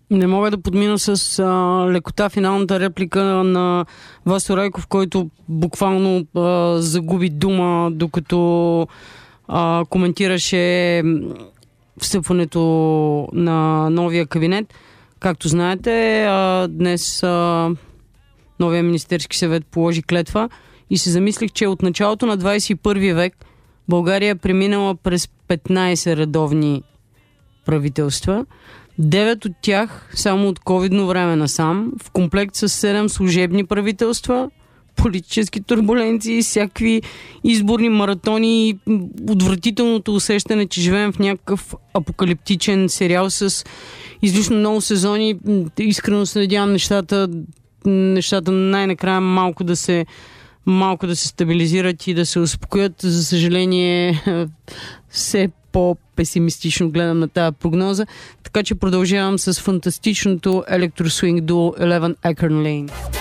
Не мога да подмина с лекота финалната реплика на Васо Райков, който буквално загуби дума, докато коментираше встъпването на новия кабинет. Както знаете, днес новия Министерски съвет положи клетва и се замислих, че от началото на 21 век България е преминала през 15 редовни правителства. 9 от тях само от ковидно време насам, в комплект с 7 служебни правителства, политически турбуленции, всякакви изборни маратони и отвратителното усещане, че живеем в някакъв апокалиптичен сериал с излишно много сезони. Искрено се надявам нещата най-накрая малко да се стабилизират и да се успокоят. За съжаление, все по-песимистично гледам на тази прогноза. Така че продължавам с фантастичното електросвинг дуо Eleven Acorn Lane.